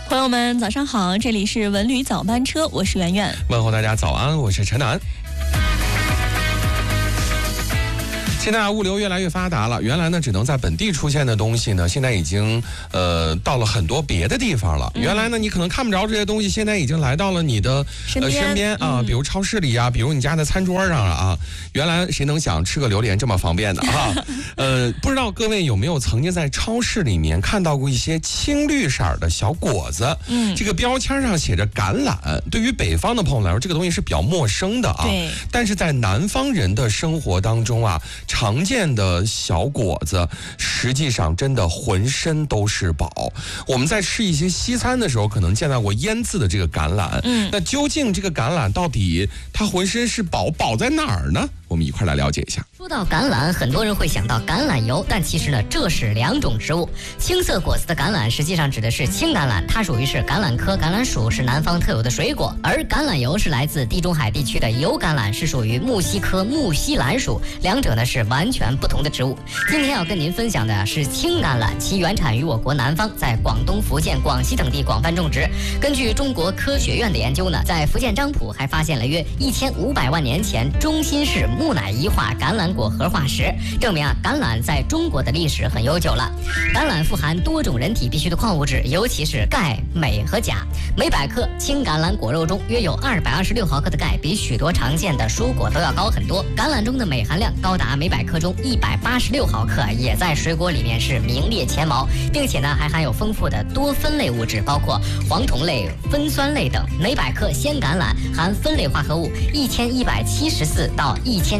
朋友们早上好，这里是文旅早班车，我是圆圆。 问候大家早安，我是陈楠。现在物流越来越发达了，原来呢只能在本地出现的东西呢，现在已经到了很多别的地方了。原来呢你可能看不着这些东西，现在已经来到了你的身边啊，比如超市里啊，比如你家的餐桌上了啊。原来谁能想吃个榴莲这么方便的啊？不知道各位有没有曾经在超市里面看到过一些青绿色的小果子？这个标签上写着橄榄，对于北方的朋友来说，这个东西是比较陌生的啊。 对。 但是在南方人的生活当中啊，常见的小果子实际上真的浑身都是宝。我们在吃一些西餐的时候可能见到过腌制的这个橄榄，那究竟这个橄榄到底它浑身是宝，宝在哪儿呢？我们一块来了解一下。 说到橄榄，很多人会想到橄榄油，但其实呢，这是两种植物。青色果子的橄榄实际上指的是青橄榄，它属于是橄榄科橄榄属，是南方特有的水果。而橄榄油是来自地中海地区的油橄榄，是属于木犀科木犀兰属，两者呢是完全不同的植物。今天要跟您分享的是青橄榄，其原产于我国南方，在广东、福建、广西等地广泛种植。根据中国科学院的研究呢，在福建漳浦还发现了约1500万年前中心式木乃伊化橄榄果核化石，证明橄榄在中国的历史很悠久了。橄榄富含多种人体必需的矿物质，尤其是钙、镁和钾。每百克青橄榄果肉中约有226毫克的钙，比许多常见的蔬果都要高很多。橄榄中的镁含量高达每百克中186毫克，也在水果里面是名列前茅，并且呢还含有丰富的多酚类物质，包括黄酮类、酚酸类等。每百克鲜橄榄含酚类化合物1174到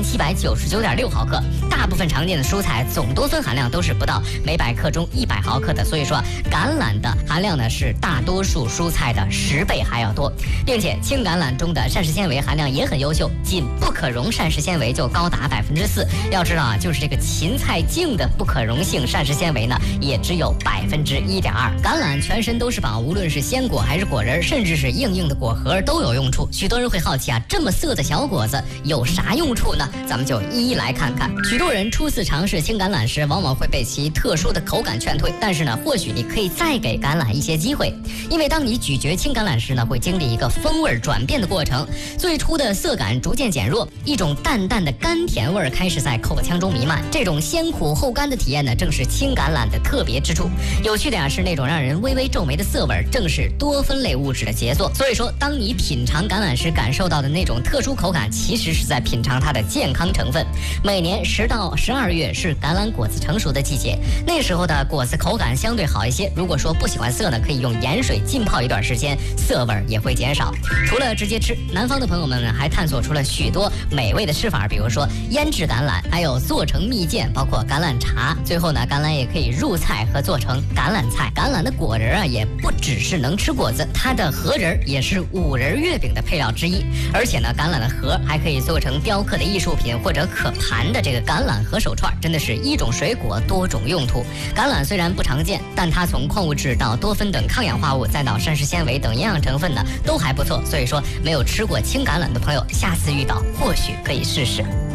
1799.6毫克，大部分常见的蔬菜总多酚含量都是不到每百克中100毫克的，所以说橄榄的含量呢是大多数蔬菜的10倍还要多，并且青橄榄中的膳食纤维含量也很优秀，仅不可溶膳食纤维就高达4%。要知道啊，就是这个芹菜茎的不可溶性膳食纤维呢，也只有1.2%。橄榄全身都是宝，无论是鲜果还是果仁，甚至是硬硬的果核都有用处。许多人会好奇啊，这么涩的小果子有啥用处呢？咱们就一一来看看。许多人初次尝试青橄榄时，往往会被其特殊的口感劝退，但是呢，或许你可以再给橄榄一些机会，因为当你咀嚼青橄榄时呢，会经历一个风味转变的过程，最初的涩感逐渐减弱，一种淡淡的甘甜味开始在口腔中弥漫。这种先苦后甘的体验呢，正是青橄榄的特别之处。有趣的是，那种让人微微皱眉的涩味，正是多酚类物质的杰作。所以说，当你品尝橄榄时感受到的那种特殊口感，其实是在品尝它的健康成分。每年10到12月是橄榄果子成熟的季节，那时候的果子口感相对好一些。如果说不喜欢涩呢，可以用盐水浸泡一段时间，涩味也会减少。除了直接吃，南方的朋友们呢还探索出了许多美味的吃法，比如说腌制橄榄，还有做成蜜饯，包括橄榄茶。最后呢，橄榄也可以入菜和做成橄榄菜。橄榄的果仁啊，也不只是能吃果子，它的核仁也是5仁月饼的配料之一。而且呢，橄榄的核还可以做成雕刻的艺术品或者可盘的这个橄榄核手串，真的是一种水果多种用途。橄榄虽然不常见，但它从矿物质到多酚等抗氧化物，再到膳食纤维等营养成分呢，都还不错。所以说，没有吃过青橄榄的朋友，下次遇到或许可以试试。